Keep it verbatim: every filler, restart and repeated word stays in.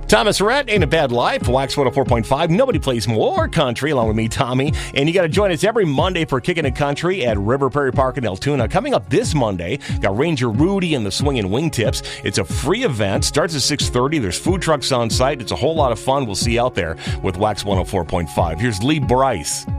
Thomas Rhett, Ain't a Bad Life, Wax one oh four point five. Nobody plays more country, along with me, Tommy. And you got to join us every Monday for Kickin' It Country at River Prairie Park in Altoona. Coming up this Monday, got Ranger Rudy and the Swingin' Wingtips. It's a free event, starts at six thirty. There's food trucks on site. It's a whole lot of fun. We'll see you out there with Wax one oh four point five. Here's Lee Bryce.